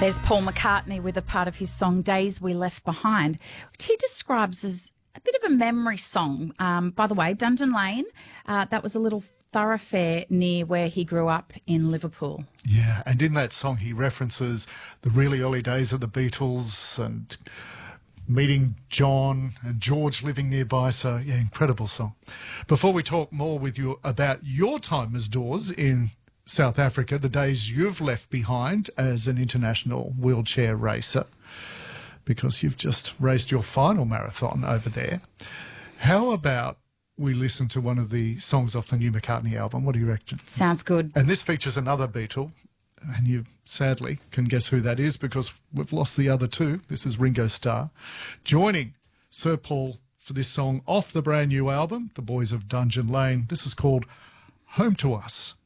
There's Paul McCartney with a part of his song Days We Left Behind, which he describes as a bit of a memory song. By the way, Dungeon Lane, that was a little thoroughfare near where he grew up in Liverpool. Yeah, and in that song he references the really early days of the Beatles and meeting John and George living nearby. So, yeah, incredible song. Before we talk more with you about your time as Dawes in South Africa, the days you've left behind as an international wheelchair racer, because you've just raced your final marathon over there, how about we listen to one of the songs off the new McCartney album? What do you reckon? Sounds good. And this features another Beatle, and you sadly can guess who that is because we've lost the other two. This is Ringo Starr joining Sir Paul for this song off the brand new album, The Boys of Dungeon Lane. This is called Home to Us.